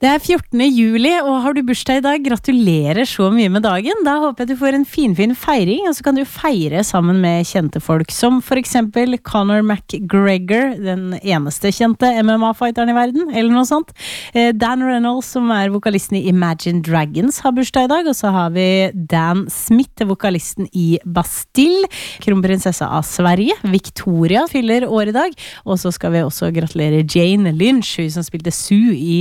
Det 14. juli, og har du bursdag I dag, gratulerer så mye med dagen. Da håper jeg du får en fin feiring, og så kan du feire sammen med kjente folk, som for eksempel Conor McGregor, den eneste kjente MMA-fighteren I verden, eller noe sånt. Dan Reynolds, som vokalisten I Imagine Dragons, har bursdag I dag, og så har vi Dan Smith, vokalisten I Bastille, kronprinsessa av Sverige, Victoria fyller år I dag, og så skal vi også gratulere Jane Lynch, hun som spilte Sue I